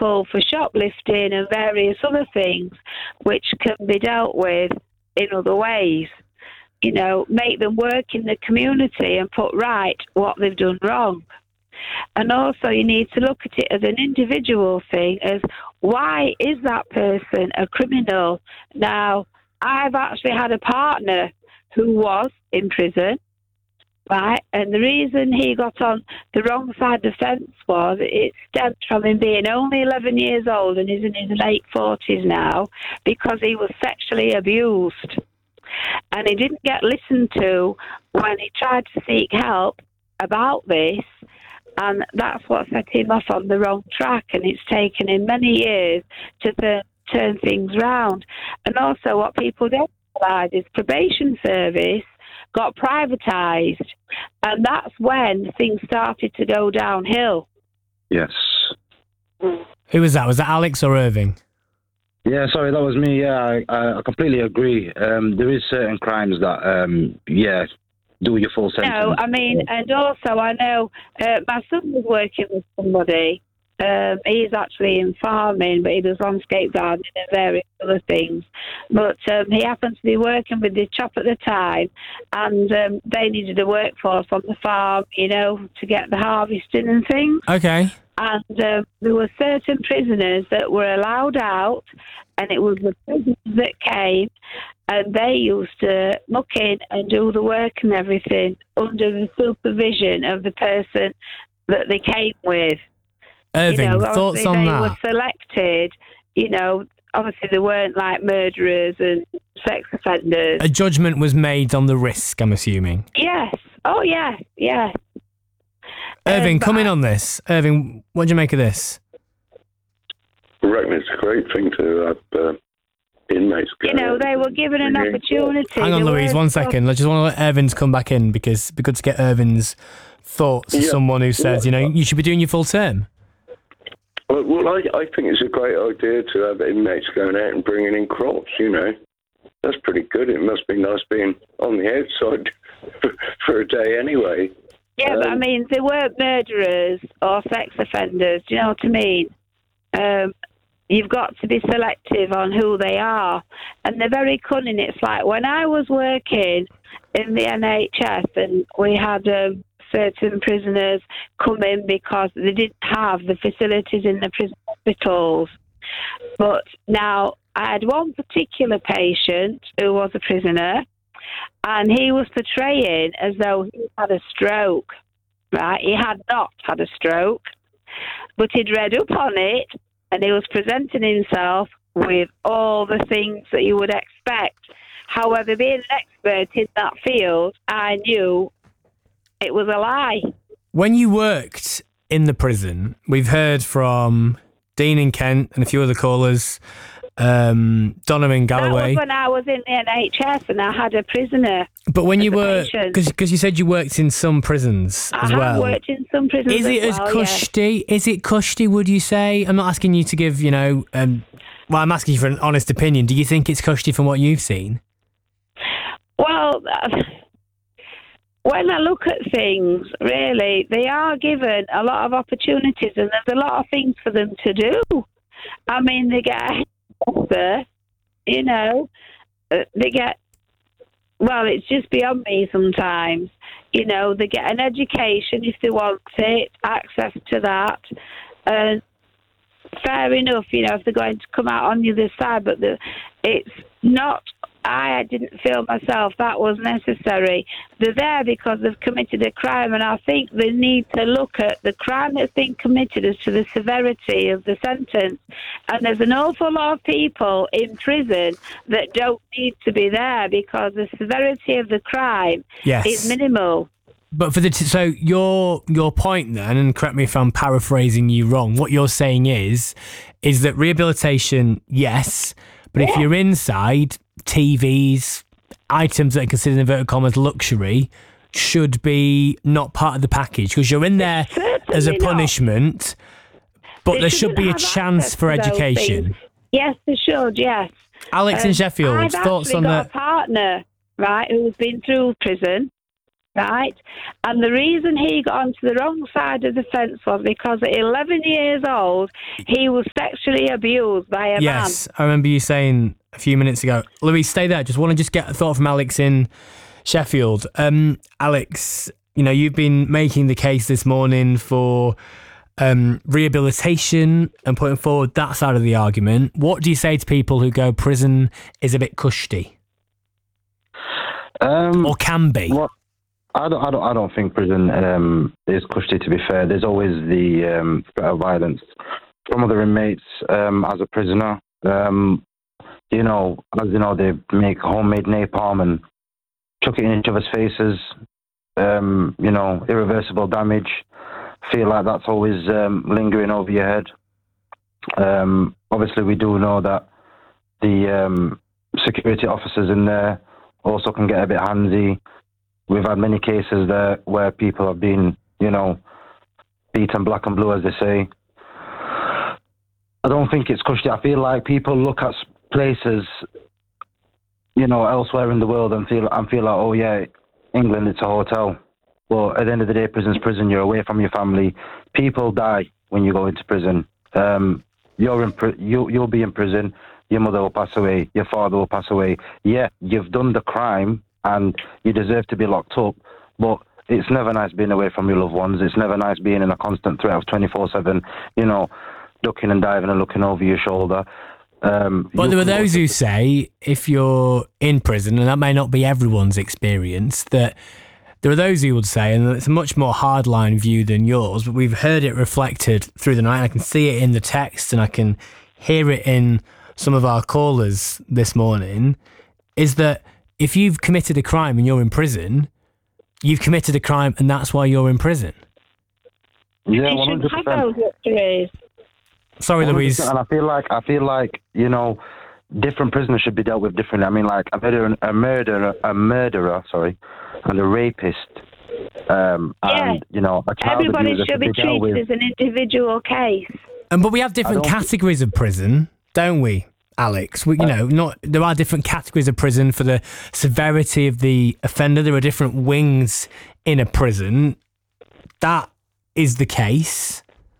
people for shoplifting and various other things, which can be dealt with in other ways. You know, make them work in the community and put right what they've done wrong. And also you need to look at it as an individual thing, as why is that person a criminal? Now, I've actually had a partner who was in prison, right? And the reason he got on the wrong side of the fence was it stemmed from him being only 11 years old and he's in his late 40s now, because he was sexually abused. And he didn't get listened to when he tried to seek help about this. And that's what set him off on the wrong track. And it's taken him many years to turn things round. And also what people don't realise is probation service got privatised. And that's when things started to go downhill. Yes. Who was that? Was that Alex or Irving? Yeah, sorry, that was me. Yeah, I completely agree. There is certain crimes that, do your full sentence. No, I mean, and also I know my son was working with somebody. He's actually in farming, but he does landscape gardening and various other things. But he happened to be working with the chop at the time, and they needed a workforce on the farm, you know, to get the harvesting and things. Okay. And there were certain prisoners that were allowed out, and it was the prisoners that came, and they used to muck in and do the work and everything under the supervision of the person that they came with. Irving, you know, thoughts on they that? They were selected, you know, obviously they weren't like murderers and sex offenders. A judgment was made on the risk, I'm assuming. Yes. Oh, yeah, yeah. Irving, come in on this. Irving, what do you make of this? I reckon it's a great thing to have inmates go. You know, they were given an opportunity. Hang on, Louise, 1 second. I just want to let Irvin's come back in, because it'd be good to get Irvin's thoughts as someone who says, you know, you should be doing your full term. Well, I think it's a great idea to have inmates going out and bringing in crops, you know. That's pretty good. It must be nice being on the outside for a day anyway. Yeah, but I mean, they weren't murderers or sex offenders. Do you know what I mean? You've got to be selective on who they are. And they're very cunning. It's like when I was working in the NHS and we had certain prisoners come in because they didn't have the facilities in the prison hospitals. But now I had one particular patient who was a prisoner, and he was portraying as though he had a stroke, right? He had not had a stroke, but he'd read up on it, and he was presenting himself with all the things that you would expect. However, being an expert in that field, I knew it was a lie. When you worked in the prison, we've heard from Dean in Kent and a few other callers, Donovan Galloway. That was when I was in the NHS and I had a prisoner. But when you were, because you said you worked in some prisons as well. I have worked in some prisons. Is it as cushy? Yeah. Is it cushy? Would you say? I'm not asking you to give, you know. Well, I'm asking you for an honest opinion. Do you think it's cushy from what you've seen? Well, when I look at things, really, they are given a lot of opportunities, and there's a lot of things for them to do. I mean, they get a helicopter, you know, they get, well, it's just beyond me sometimes. You know, they get an education if they want it, access to that. And fair enough, you know, if they're going to come out on the other side, but it's not, I didn't feel myself that was necessary. They're there because they've committed a crime, and I think they need to look at the crime that's been committed as to the severity of the sentence. And there's an awful lot of people in prison that don't need to be there because the severity of the crime is minimal. But for so your point then, and correct me if I'm paraphrasing you wrong, what you're saying is that rehabilitation, yes, but if you're inside, TVs, items that are considered in inverted commas luxury, should be not part of the package because you're in there as a punishment, but there should be a chance for education. Yes, there should, yes. Alex in Sheffield, thoughts on that? I've got a partner, right, who's been through prison, right? And the reason he got onto the wrong side of the fence was because at 11 years old, he was sexually abused by a man. Yes, I remember you saying a few minutes ago. Louise, stay there. Just want to get a thought from Alex in Sheffield. Alex, you've been making the case this morning for rehabilitation and putting forward that side of the argument. What do you say to people who go, prison is a bit cushy? Or can be? Well, I don't think prison is cushy, to be fair. There's always the threat of violence from other inmates as a prisoner. They make homemade napalm and chuck it in each other's faces. Irreversible damage. Feel like that's always lingering over your head. Obviously, we do know that the security officers in there also can get a bit handsy. We've had many cases there where people have been, beaten black and blue, as they say. I don't think it's cushy. I feel like people look at places, elsewhere in the world and feel like, oh yeah, England, it's a hotel. Well, at the end of the day, prison's prison. You're away from your family. People die when you go into prison. You'll be in prison. Your mother will pass away. Your father will pass away. Yeah, you've done the crime and you deserve to be locked up. But it's never nice being away from your loved ones. It's never nice being in a constant threat of 24/7. Ducking and diving and looking over your shoulder. But there are those who say, if you're in prison, and that may not be everyone's experience, that there are those who would say, and it's a much more hardline view than yours, but we've heard it reflected through the night. I can see it in the text and I can hear it in some of our callers this morning, is that if you've committed a crime and you're in prison, you've committed a crime and that's why you're in prison. Yeah, you 100%. Have those victories. Sorry, Louise. And I feel like different prisoners should be dealt with differently. I mean, like a murderer, and a rapist, and a child Everybody abuser should be dealt with. treated as an individual case. But we have different categories of prison, don't we, Alex? There are different categories of prison for the severity of the offender. There are different wings in a prison. That is the case.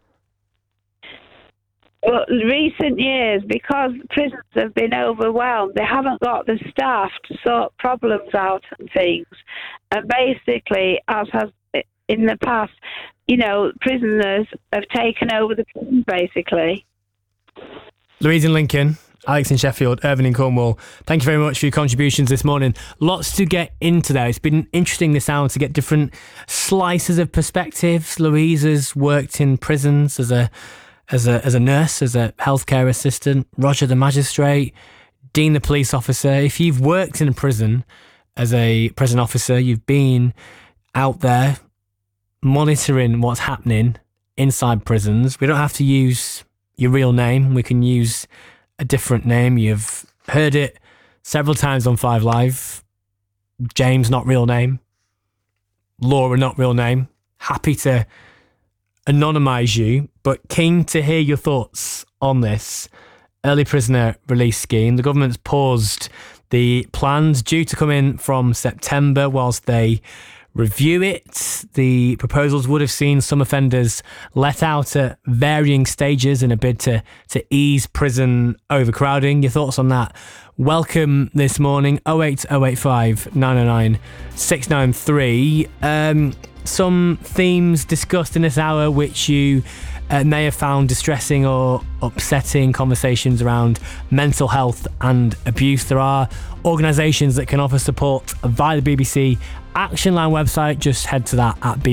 Well, recent years, because prisons have been overwhelmed, they haven't got the staff to sort problems out and things. And basically, as has in the past, prisoners have taken over the prison, basically. Louise in Lincoln, Alex in Sheffield, Irvin in Cornwall, thank you very much for your contributions this morning. Lots to get into there. It's been interesting this hour to get different slices of perspectives. Louise has worked in prisons as a nurse, as a healthcare assistant. Roger, the magistrate. Dean, the police officer. If you've worked in a prison as a prison officer, you've been out there monitoring what's happening inside prisons. We don't have to use your real name. We can use a different name. You've heard it several times on 5 Live. James, not real name. Laura, not real name. Happy to anonymise you, but keen to hear your thoughts on this early prisoner release scheme. The government's paused the plans due to come in from September whilst they review it. The proposals would have seen some offenders let out at varying stages in a bid to ease prison overcrowding. Your thoughts on that? Welcome this morning, 08085 909 693. Some themes discussed in this hour which you may have found distressing or upsetting, conversations around mental health and abuse. There are organisations that can offer support via the BBC Action Line website. Just head to that at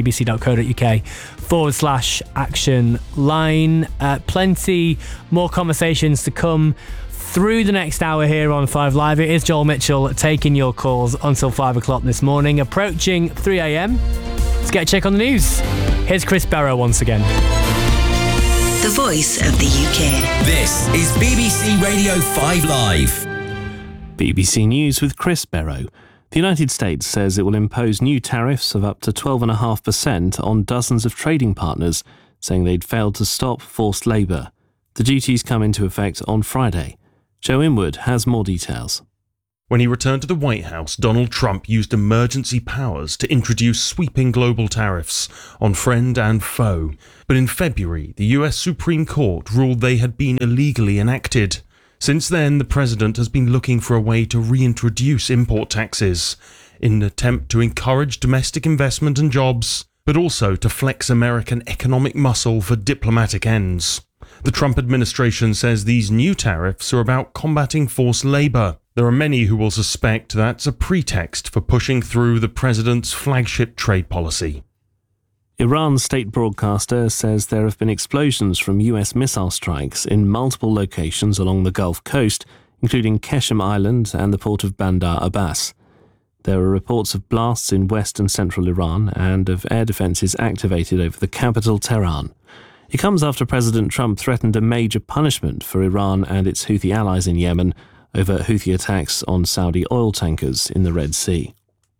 bbc.co.uk/Action Line. Plenty more conversations to come through the next hour here on 5 Live. It is Joel Mitchell taking your calls until 5 o'clock this morning, approaching 3 a.m. Let's get a check on the news. Here's Chris Barrow once again. The voice of the UK. This is BBC Radio 5 Live. BBC News with Chris Barrow. The United States says it will impose new tariffs of up to 12.5% on dozens of trading partners, saying they'd failed to stop forced labour. The duties come into effect on Friday. Joe Inwood has more details. When he returned to the White House, Donald Trump used emergency powers to introduce sweeping global tariffs on friend and foe. But in February, the US Supreme Court ruled they had been illegally enacted. Since then, the president has been looking for a way to reintroduce import taxes in an attempt to encourage domestic investment and jobs, but also to flex American economic muscle for diplomatic ends. The Trump administration says these new tariffs are about combating forced labor. There are many who will suspect that's a pretext for pushing through the president's flagship trade policy. Iran's state broadcaster says there have been explosions from US missile strikes in multiple locations along the Gulf Coast, including Keshem Island and the port of Bandar Abbas. There are reports of blasts in west and central Iran and of air defences activated over the capital, Tehran. It comes after President Trump threatened a major punishment for Iran and its Houthi allies in Yemen over Houthi attacks on Saudi oil tankers in the Red Sea.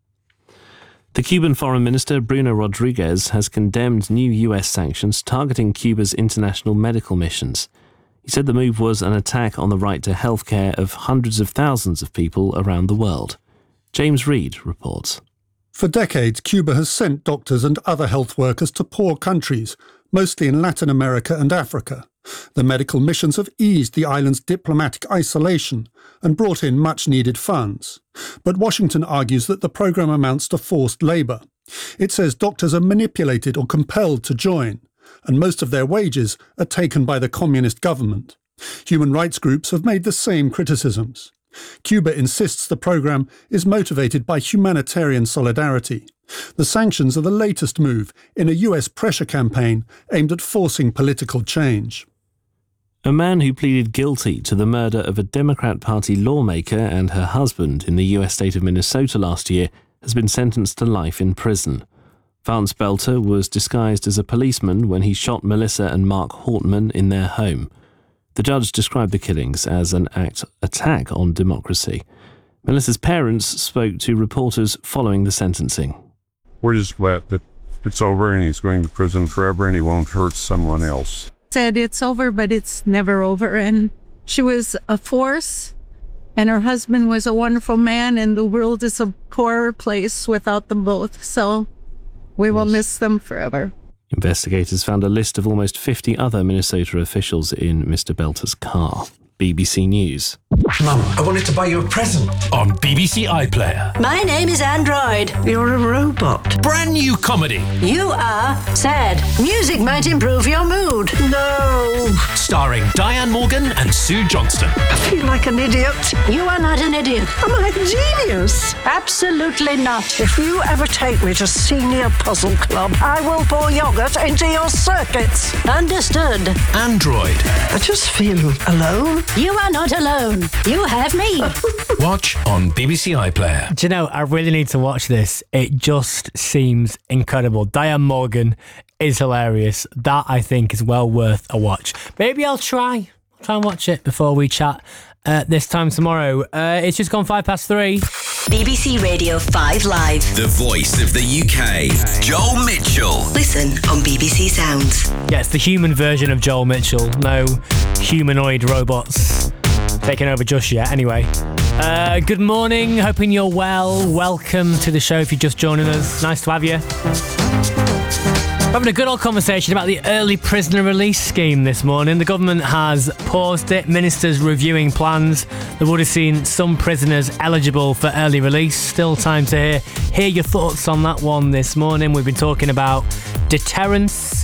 The Cuban Foreign Minister Bruno Rodriguez has condemned new US sanctions targeting Cuba's international medical missions. He said the move was an attack on the right to healthcare of hundreds of thousands of people around the world. James Reed reports. For decades, Cuba has sent doctors and other health workers to poor countries, mostly in Latin America and Africa. The medical missions have eased the island's diplomatic isolation and brought in much-needed funds. But Washington argues that the program amounts to forced labour. It says doctors are manipulated or compelled to join, and most of their wages are taken by the communist government. Human rights groups have made the same criticisms. Cuba insists the program is motivated by humanitarian solidarity. The sanctions are the latest move in a US pressure campaign aimed at forcing political change. A man who pleaded guilty to the murder of a Democrat Party lawmaker and her husband in the US state of Minnesota last year has been sentenced to life in prison. Vance Belter was disguised as a policeman when he shot Melissa and Mark Hortman in their home. The judge described the killings as an attack on democracy. Melissa's parents spoke to reporters following the sentencing. We're just glad that it's over and he's going to prison forever and he won't hurt someone else. Said it's over, but it's never over. And she was a force, and her husband was a wonderful man, and the world is a poorer place without them both. So we will miss them forever. Investigators found a list of almost 50 other Minnesota officials in Mr. Belter's car. BBC News. Mum, I wanted to buy you a present on BBC iPlayer. My name is Android. You're a robot. Brand new comedy. You are sad. Music might improve your mood. No. Starring Diane Morgan and Sue Johnston. I feel like an idiot. You are not an idiot. Am I a genius? Absolutely not. If you ever take me to Senior Puzzle Club, I will pour yogurt into your circuits. Understood. Android. I just feel alone. You are not alone. You have me. Watch on BBC iPlayer. Do you know, I really need to watch this. It just seems incredible. Diane Morgan is hilarious. That, I think, is well worth a watch. Maybe I'll try and watch it before we chat this time tomorrow. It's just gone 3:05. BBC Radio 5 Live. The voice of the UK. Joel Mitchell. Listen on BBC Sounds. Yeah, it's the human version of Joel Mitchell. No humanoid robots taking over just yet. Anyway, good morning. Hoping you're well. Welcome to the show if you're just joining us. Nice to have you. Having a good old conversation about the early prisoner release scheme this morning. The government has paused it. Ministers reviewing plans that would have seen some prisoners eligible for early release. Still time to hear your thoughts on that one this morning. We've been talking about deterrence,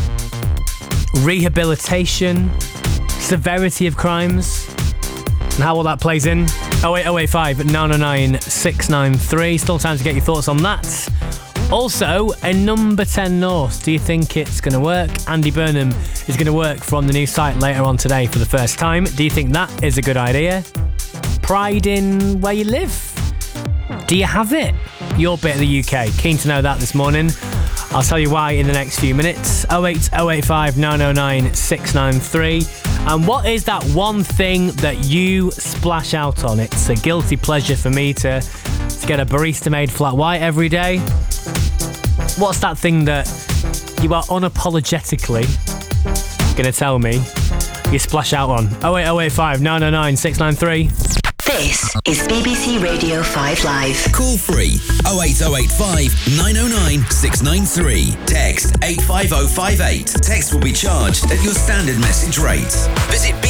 rehabilitation, severity of crimes, and how all that plays in. 08085 909 693. Still time to get your thoughts on that. Also, a number 10 North. Do you think it's going to work? Andy Burnham is going to work from the new site later on today for the first time. Do you think that is a good idea? Pride in where you live? Do you have it? Your bit of the UK. Keen to know that this morning. I'll tell you why in the next few minutes. 08085 909 693. And what is that one thing that you splash out on? It's a guilty pleasure for me to get a barista-made flat white every day. What's that thing that you are unapologetically going to tell me you splash out on? 08085 909 693. This is BBC Radio 5 Live. Call free 08085 909 693. Text 85058. Text will be charged at your standard message rate. Visit